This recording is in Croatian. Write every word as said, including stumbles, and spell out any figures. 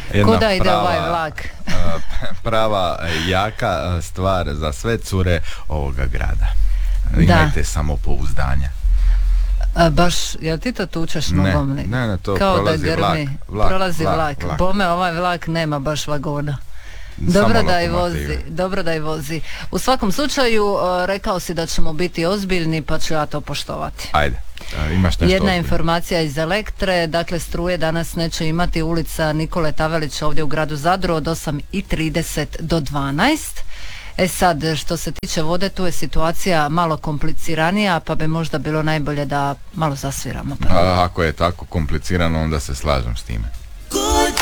Jedna Kuda ide prava, ovaj vlak? prava jaka stvar za sve cure ovoga grada. Imajte samopouzdanja. A, baš, jel ti to tučeš nogom? Ne, ne, ne, to kao prolazi da grmi. vlak, vlak, Prolazi vlak, vlak. vlak. Bome, ovaj vlak nema baš vagona. Dobro Samo da i lokomotive. vozi, dobro da i vozi. U svakom slučaju, uh, rekao si da ćemo biti ozbiljni, pa ću ja to poštovati. Ajde, a, imaš nešto Jedna ozbiljno? informacija iz Elektre, dakle struje danas neće imati ulica Nikole Tavelića ovdje u gradu Zadru od osam i trideset do dvanaest. E sad, što se tiče vode, tu je situacija malo kompliciranija, pa bi možda bilo najbolje da malo zasviramo. A, ako je tako komplicirano, onda se slažem s time.